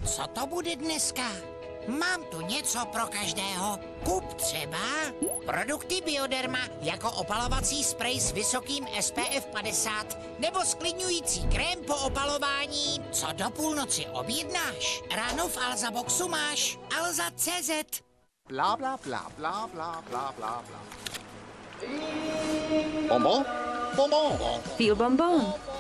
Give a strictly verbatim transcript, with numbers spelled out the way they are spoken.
Co to bude dneska? Mám tu něco pro každého. Kup třeba produkty Bioderma jako opalovací sprej s vysokým S P F padesát nebo sklidňující krém po opalování. Co do půlnoci objednáš? Ráno v Alza Boxu máš Alza tečka cé zet. Bla, bla, bla, bla, bla, bla, bla, bla. Bonbon? Bonbon. Feel bonbon.